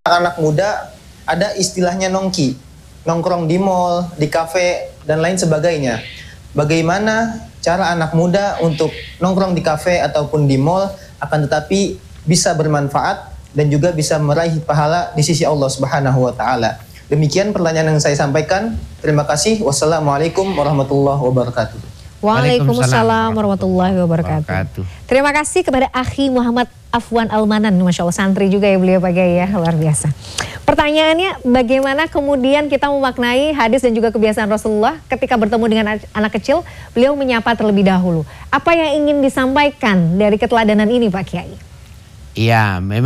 anak muda ada istilahnya nongki, nongkrong di mall, di kafe, dan lain sebagainya. Bagaimana cara anak muda untuk nongkrong di kafe ataupun di mall, akan tetapi bisa bermanfaat dan juga bisa meraih pahala di sisi Allah Subhanahu wa Ta'ala. Demikian pertanyaan yang saya sampaikan. Terima kasih. Wassalamualaikum warahmatullahi wabarakatuh. Waalaikumsalam warahmatullahi wabarakatuh. Terima kasih kepada Akhi Muhammad Afwan Almanan, Masya Allah santri juga ya beliau Pak Kiai ya, luar biasa. Pertanyaannya, bagaimana kemudian kita memaknai hadis dan juga kebiasaan Rasulullah ketika bertemu dengan anak kecil, beliau menyapa terlebih dahulu. Apa yang ingin disampaikan dari keteladanan ini Pak Kiai? Iya, memang